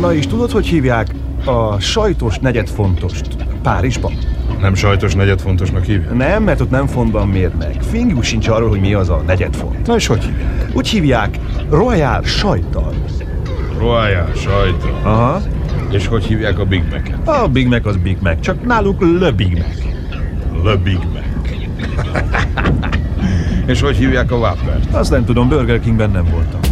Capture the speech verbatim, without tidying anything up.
Na és tudod, hogy hívják a sajtos negyedfontost Párizsban? Nem sajtos negyedfontosnak hívják? Nem, mert ott nem fontban mérnek. Fingjuk sincs arról, hogy mi az a negyedfont. Na és hogy hívják? Úgy hívják Royal sajttal. Royal sajta. Aha. És hogy hívják a Big Mac-et? A Big Mac az Big Mac, csak náluk Le Big Mac. Le Big Mac. És hogy hívják a Whoppert? Azt nem tudom, Burger Kingben nem voltam.